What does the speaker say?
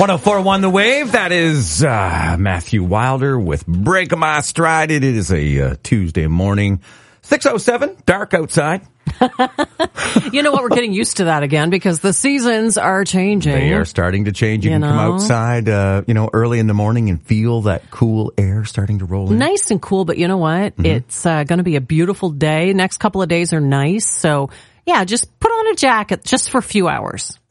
104.1 The Wave. That is Matthew Wilder with Break 'Em My Stride. It is a Tuesday morning. 6:07, dark outside. You know what? We're getting used to that again because the seasons are changing. They are starting to change. You can come outside, early in the morning and feel that cool air starting to roll in. Nice and cool, but you know what? Mm-hmm. It's going to be a beautiful day. Next couple of days are nice. So, yeah, just put on a jacket just for a few hours.